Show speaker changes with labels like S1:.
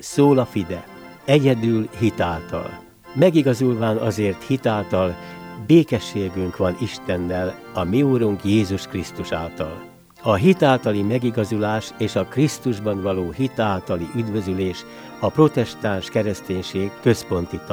S1: szól a FIDE, egyedül hitáltal. Megigazulván azért hitáltal, békességünk van Istennel, a mi Úrunk Jézus Krisztus által. A hitáltali megigazulás és a Krisztusban való hitáltali üdvözülés a protestáns kereszténység központi